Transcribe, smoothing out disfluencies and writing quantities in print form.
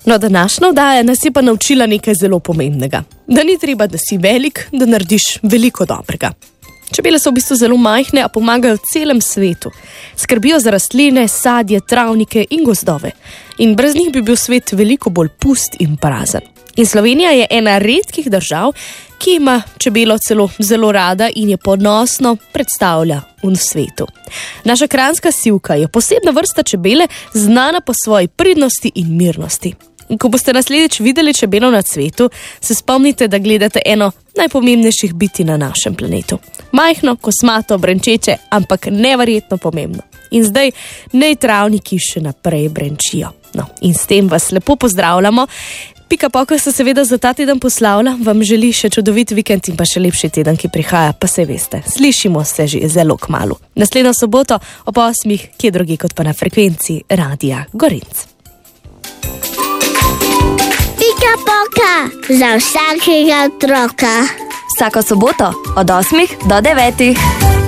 No, današnja oddaja nas je pa naučila nekaj zelo pomembnega. Da ni treba, da si velik, da narediš veliko dobrega. Čebele so v bistvu zelo majhne, a pomagajo celem svetu. Skrbijo za rastline, sadje, travnike in gozdove. In brez njih bi bil svet veliko bolj pust in prazen. In Slovenija je ena redkih držav, ki ima čebelo celo zelo rada in je ponosno predstavlja v svetu. Naša kranjska sivka je posebna vrsta čebele, znana po svoji pridnosti in mirnosti. In ko boste naslednjič videli čebelo na cvetu, se spomnite, da gledate eno najpomembnejših biti na našem planetu. Majhno, kosmato, brenčeče, ampak neverjetno pomembno. In zdaj naj travniki še naprej brenčijo. No, in s tem vas lepo pozdravljamo. Pika Poka se seveda za ta teden poslavlja, vam želi še čudovit vikend in pa še lepši teden, ki prihaja, pa se veste, slišimo se že zelo kmalu. Naslednjo soboto ob 8, kje drugi kot pa na frekvenci Radia Gorenc. Pika Poka za vsakega otroka. Vsako soboto od 8 do 9.